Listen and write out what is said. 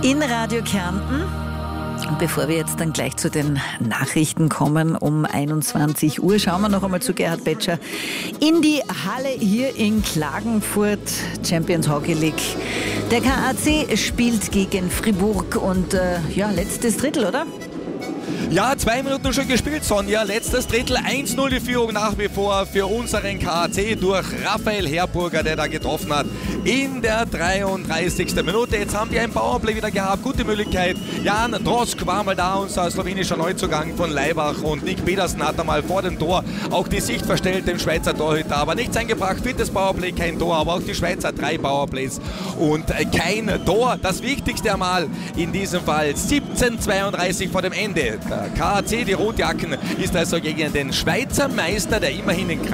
In Radio Kärnten. Und bevor wir jetzt dann gleich zu den Nachrichten kommen um 21 Uhr, schauen wir noch einmal zu Gerhard Betscher in die Halle hier in Klagenfurt, Champions Hockey League. Der KAC spielt gegen Fribourg und letztes Drittel, oder? Ja, 2 Minuten schon gespielt, Sonja. Letztes Drittel, 1:0 die Führung nach wie vor für unseren KAC durch Raphael Herburger, der da getroffen hat in der 33. Minute. Jetzt haben wir ein Powerplay wieder gehabt, gute Möglichkeit. Jan Drosk war mal da, unser slowenischer Neuzugang von Laibach, und Nick Pedersen hat einmal vor dem Tor auch die Sicht verstellt, dem Schweizer Torhüter. Aber nichts eingebracht, viertes Powerplay, kein Tor, aber auch die Schweizer 3 Powerplays und kein Tor. Das Wichtigste einmal in diesem Fall, 17:32 vor dem Ende. Der KAC, die Rotjacken, ist also gegen den Schweizer Meister, der immerhin in